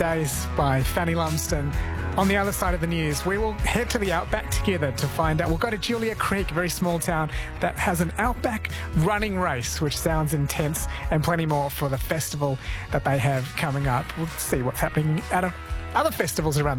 Days by Fanny Lumsden. On the other side of the news, we will head to the Outback together to find out. We'll go to Julia Creek, a very small town that has an Outback running race, which sounds intense, and plenty more for the festival that they have coming up. We'll see what's happening at other festivals around